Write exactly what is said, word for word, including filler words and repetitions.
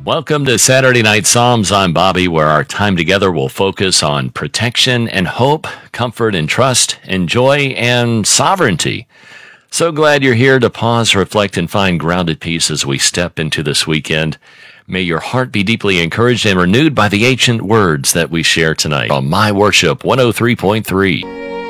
Welcome to Saturday Night Psalms. I'm Bobby, where our time together will focus on protection and hope, comfort and trust, and joy and sovereignty. So glad you're here to pause, reflect, and find grounded peace as we step into this weekend. May your heart be deeply encouraged and renewed by the ancient words that we share tonight on My Worship one oh three point three.